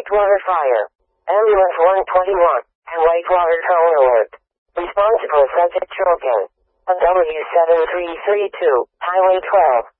Whitewater Fire. Ambulance 121. And Whitewater Tower Alert. Responsible subject choking. A W7332, Highway 12.